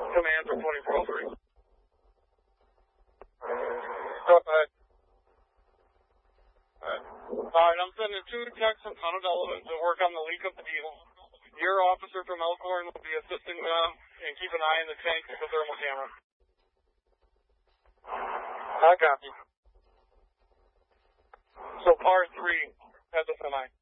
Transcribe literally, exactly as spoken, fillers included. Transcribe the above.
Command for twenty-four oh three. Go ahead. Alright, I'm sending two techs from Conadella to work on the leak of the diesel. Your officer from Elkhorn will be assisting them and keep an eye on the tank with the thermal camera. I copy. So par three at the semi.